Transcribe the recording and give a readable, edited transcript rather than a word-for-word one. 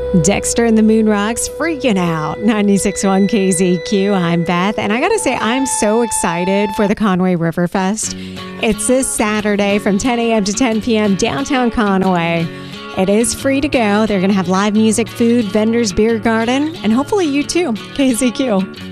Dexter and the Moon Rocks freaking out. 96.1 KZQ. I'm Beth, and I gotta say, I'm so excited for the Conway River Fest. It's this Saturday from 10 a.m. to 10 p.m. downtown Conway. It is free to go. They're gonna have live music, food, vendors, beer garden, and hopefully you too. KZQ.